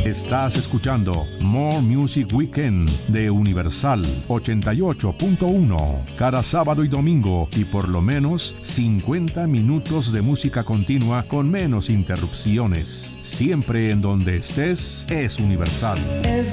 Estás escuchando More Music Weekend de Universal 88.1. Cada sábado y domingo y por lo menos 50 minutos de música continua con menos interrupciones. Siempre en donde estés es Universal.